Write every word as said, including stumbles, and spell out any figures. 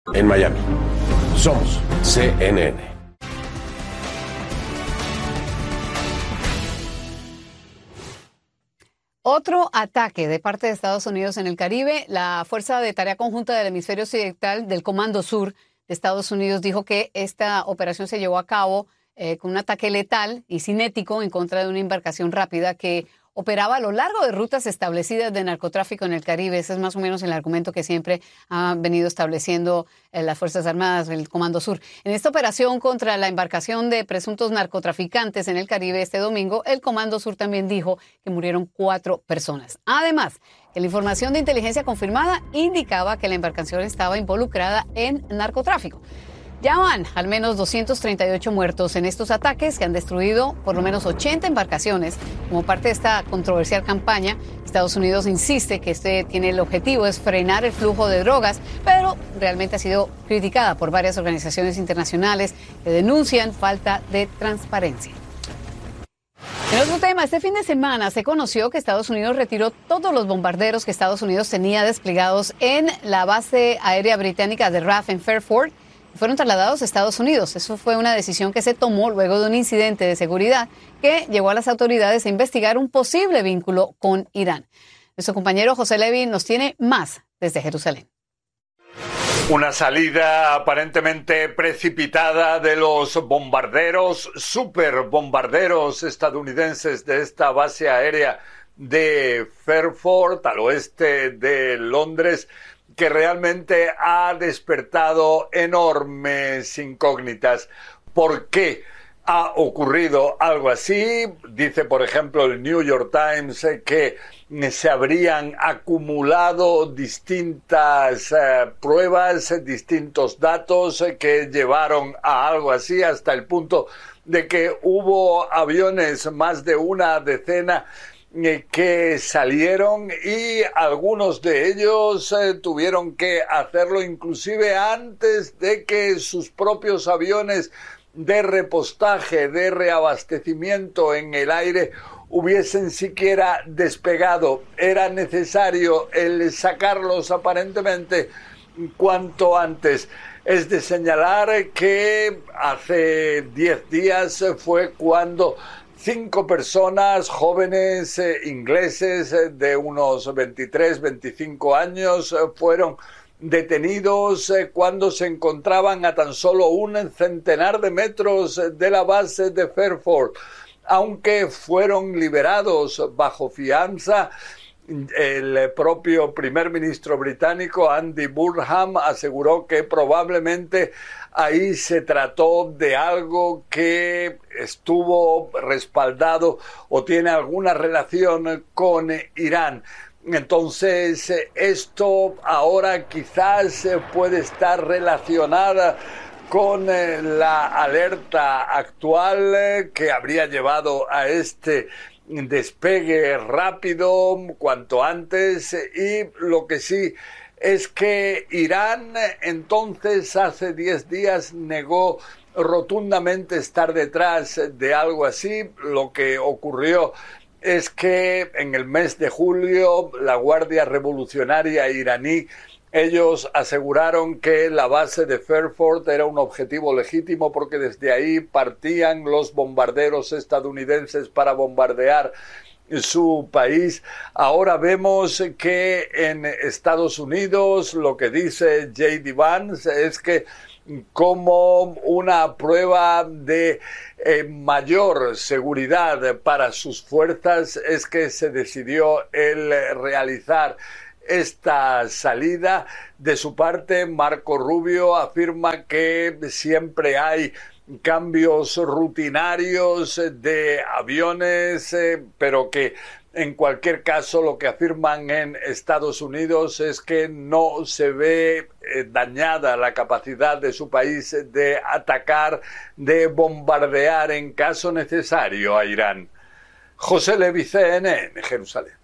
En Miami. Somos C N N. Otro ataque de parte de Estados Unidos en el Caribe. La Fuerza de Tarea Conjunta del Hemisferio Occidental del Comando Sur de Estados Unidos dijo que esta operación se llevó a cabo eh, con un ataque letal y cinético en contra de una embarcación rápida que operaba a lo largo de rutas establecidas de narcotráfico en el Caribe. Ese es más o menos el argumento que siempre han venido estableciendo eh, las Fuerzas Armadas, el Comando Sur. En esta operación contra la embarcación de presuntos narcotraficantes en el Caribe este domingo, el Comando Sur también dijo que murieron cuatro personas. Además, que la información de inteligencia confirmada indicaba que la embarcación estaba involucrada en narcotráfico. Ya van al menos doscientos treinta y ocho muertos en estos ataques que han destruido por lo menos ochenta embarcaciones. Como parte de esta controversial campaña, Estados Unidos insiste que este tiene el objetivo es frenar el flujo de drogas, pero realmente ha sido criticada por varias organizaciones internacionales que denuncian falta de transparencia. En otro tema, este fin de semana se conoció que Estados Unidos retiró todos los bombarderos que Estados Unidos tenía desplegados en la base aérea británica de R A F en Fairford. Fueron trasladados a Estados Unidos. Eso fue una decisión que se tomó luego de un incidente de seguridad que llevó a las autoridades a investigar un posible vínculo con Irán. Nuestro compañero José Levi nos tiene más desde Jerusalén. Una salida aparentemente precipitada de los bombarderos, superbombarderos estadounidenses de esta base aérea de Fairford, al oeste de Londres, que realmente ha despertado enormes incógnitas. ¿Por qué ha ocurrido algo así? Dice, por ejemplo, el New York Times que se habrían acumulado distintas eh, pruebas, distintos datos que llevaron a algo así, hasta el punto de que hubo aviones, más de una decena, que salieron y algunos de ellos eh, tuvieron que hacerlo inclusive antes de que sus propios aviones de repostaje, de reabastecimiento en el aire hubiesen siquiera despegado. Era necesario el sacarlos aparentemente cuanto antes. Es de señalar que hace diez días fue cuando Cinco personas jóvenes eh, ingleses eh, de unos veintitrés, veinticinco años eh, fueron detenidos eh, cuando se encontraban a tan solo un centenar de metros de la base de Fairford. Aunque fueron liberados bajo fianza, el propio primer ministro británico Andy Burnham aseguró que probablemente ahí se trató de algo que estuvo respaldado o tiene alguna relación con Irán. Entonces, esto ahora quizás puede estar relacionada con la alerta actual que habría llevado a este despegue rápido cuanto antes. Y lo que sí es que Irán entonces hace diez días negó rotundamente estar detrás de algo así. Lo que ocurrió es que en el mes de julio la Guardia Revolucionaria iraní, ellos aseguraron que la base de Fairford era un objetivo legítimo porque desde ahí partían los bombarderos estadounidenses para bombardear su país. Ahora vemos que en Estados Unidos lo que dice J D Vance es que como una prueba de eh, mayor seguridad para sus fuerzas es que se decidió el realizar esta salida. De su parte, Marco Rubio afirma que siempre hay cambios rutinarios de aviones, eh, pero que en cualquier caso lo que afirman en Estados Unidos es que no se ve eh, dañada la capacidad de su país de atacar, de bombardear en caso necesario a Irán. José Levi, C N N, Jerusalén.